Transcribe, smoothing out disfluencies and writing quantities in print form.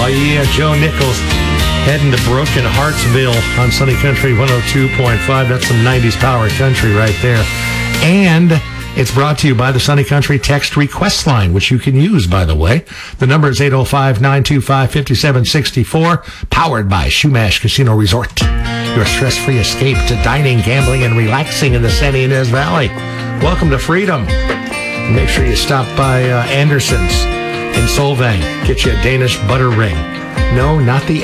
yeah, Joe Nichols heading to Broken Hartsville on Sunny Country 102.5. That's some 90s power country right there. And it's brought to you by the Sunny Country text request line, which you can use, by the way. The number is 805-925-5764, powered by Shumash Casino Resort. Your stress-free escape to dining, gambling, and relaxing in the San Ynez Valley. Welcome to freedom. And make sure you stop by Anderson's in Solvang. Get you a Danish butter ring. No, not the